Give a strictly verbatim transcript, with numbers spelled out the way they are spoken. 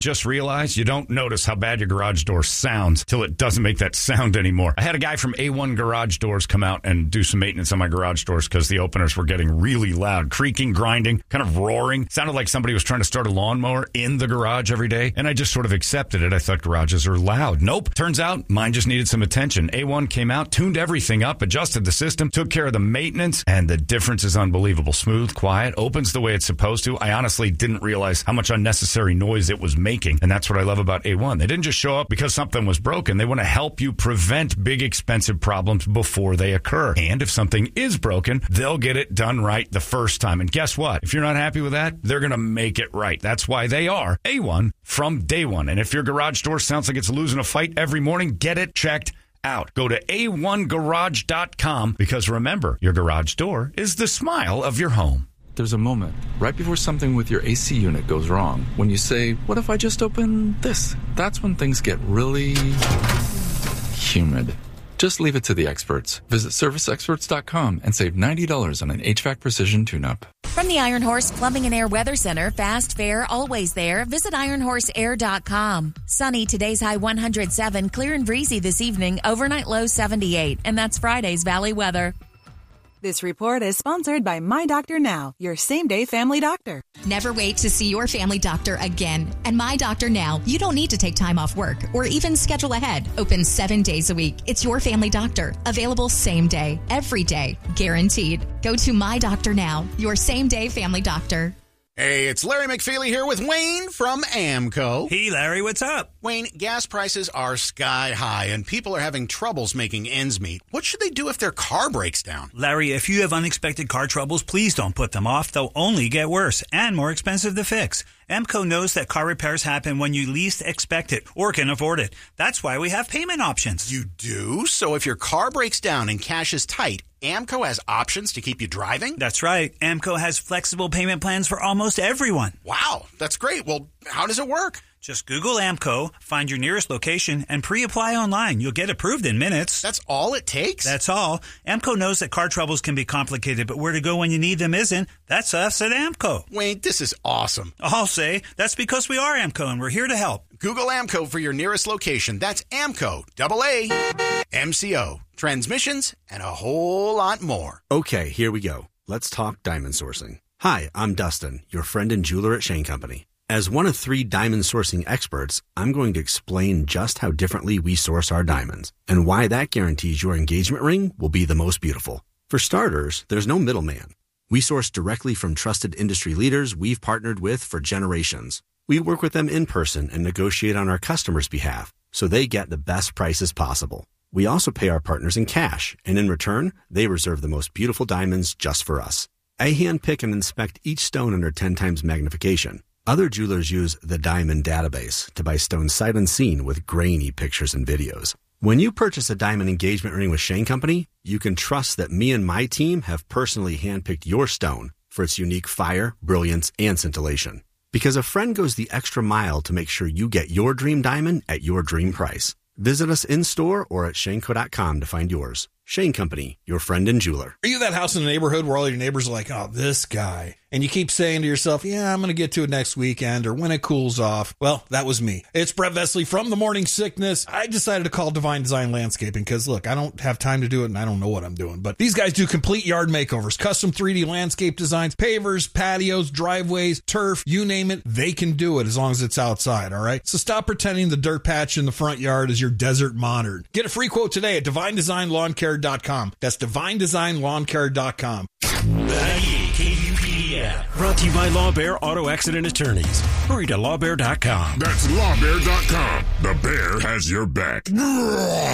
Just realize you don't notice how bad your garage door sounds till it doesn't make that sound anymore. I had a guy from A one Garage Doors come out and do some maintenance on my garage doors because the openers were getting really loud, creaking, grinding, kind of roaring. Sounded like somebody was trying to start a lawnmower in the garage every day, and I just sort of accepted it. I thought garages are loud. Nope. Turns out mine just needed some attention. A one came out, tuned everything up, adjusted the system, took care of the maintenance, and the difference is unbelievable. Smooth, quiet, opens the way it's supposed to. I honestly didn't realize how much unnecessary noise it was making, and that's what I love about A one. They didn't just show up because something was broken. They want to help you prevent big, expensive problems before they occur. And if something is broken, they'll get it done right the first time. And guess what? If you're not happy with that, they're going to make it right. That's why they are A one from day one. And if your garage door sounds like it's losing a fight every morning, get it checked out. Go to A one garage dot com because remember, your garage door is the smile of your home. There's a moment right before something with your A C unit goes wrong when you say, what if I just open this? That's when things get really humid. Just leave it to the experts. Visit service experts dot com and save ninety dollars on an H V A C Precision tune-up. From the Iron Horse Plumbing and Air Weather Center, fast, fair, always there. Visit iron horse air dot com. Sunny, today's high one hundred seven. Clear and breezy this evening. Overnight low seventy-eight. And that's Friday's Valley weather. This report is sponsored by My Doctor Now, your same-day family doctor. Never wait to see your family doctor again. And My Doctor Now, you don't need to take time off work or even schedule ahead. Open seven days a week. It's your family doctor. Available same day, every day, guaranteed. Go to My Doctor Now, your same-day family doctor. Hey, it's Larry McFeely here with Wayne from AMCO. Hey, Larry, what's up? Wayne, gas prices are sky high, and people are having troubles making ends meet. What should they do if their car breaks down? Larry, if you have unexpected car troubles, please don't put them off. They'll only get worse and more expensive to fix. AMCO knows that car repairs happen when you least expect it or can afford it. That's why we have payment options. You do? So if your car breaks down and cash is tight, AMCO has options to keep you driving? That's right. AMCO has flexible payment plans for almost everyone. Wow, that's great. Well, how does it work? Just Google AMCO, find your nearest location, and pre-apply online. You'll get approved in minutes. That's all it takes? That's all. AMCO knows that car troubles can be complicated, but where to go when you need them isn't. That's us at AMCO. Wayne, this is awesome. I'll say that's because we are AMCO, and we're here to help. Google AMCO for your nearest location. That's AMCO, double A, M C O. Transmissions and a whole lot more. Okay, here we go. Let's talk diamond sourcing. Hi, I'm Dustin, your friend and jeweler at Shane Company. As one of three diamond sourcing experts, I'm going to explain just how differently we source our diamonds and why that guarantees your engagement ring will be the most beautiful. For starters, there's no middleman. We source directly from trusted industry leaders we've partnered with for generations. We work with them in person and negotiate on our customers' behalf so they get the best prices possible. We also pay our partners in cash, and in return, they reserve the most beautiful diamonds just for us. I handpick and inspect each stone under ten times magnification. Other jewelers use the Diamond Database to buy stones sight unseen with grainy pictures and videos. When you purchase a diamond engagement ring with Shane Company, you can trust that me and my team have personally handpicked your stone for its unique fire, brilliance, and scintillation. Because a friend goes the extra mile to make sure you get your dream diamond at your dream price. Visit us in-store or at shane co dot com to find yours. Shane Company, your friend and jeweler. Are you that house in the neighborhood where all your neighbors are like, oh, this guy? And you keep saying to yourself, yeah, I'm going to get to it next weekend or when it cools off. Well, that was me. It's Brett Vesley from The Morning Sickness. I decided to call Divine Design Landscaping because, look, I don't have time to do it and I don't know what I'm doing. But these guys do complete yard makeovers, custom three D landscape designs, pavers, patios, driveways, turf, you name it. They can do it as long as it's outside, all right? So stop pretending the dirt patch in the front yard is your desert modern. Get a free quote today at divine design lawn care dot com. That's divine design lawn care dot com. K U P D app. Brought to you by Law Bear Auto Accident Attorneys. Hurry to law bear dot com. That's law bear dot com. The bear has your back.